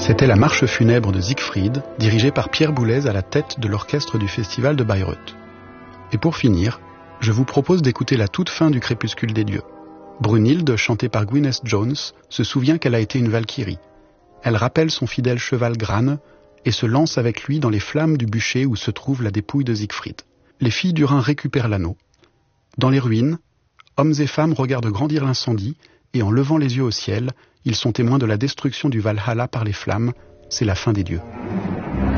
C'était la marche funèbre de Siegfried, dirigée par Pierre Boulez à la tête de l'orchestre du festival de Bayreuth. Et pour finir, je vous propose d'écouter la toute fin du Crépuscule des dieux. Brunhilde, chantée par Gwyneth Jones, se souvient qu'elle a été une Valkyrie. Elle rappelle son fidèle cheval Gran et se lance avec lui dans les flammes du bûcher où se trouve la dépouille de Siegfried. Les filles du Rhin récupèrent l'anneau. Dans les ruines, hommes et femmes regardent grandir l'incendie et en levant les yeux au ciel, ils sont témoins de la destruction du Valhalla par les flammes. C'est la fin des dieux.